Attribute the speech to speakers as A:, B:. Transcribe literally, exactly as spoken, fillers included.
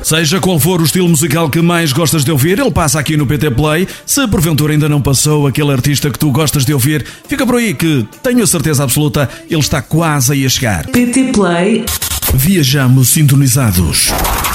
A: Seja qual for o estilo musical que mais gostas de ouvir, ele passa aqui no P T Play. Se porventura ainda não passou aquele artista que tu gostas de ouvir, fica por aí que, tenho a certeza absoluta, ele está quase aí a chegar.
B: P T Play.
A: Viajamos sintonizados.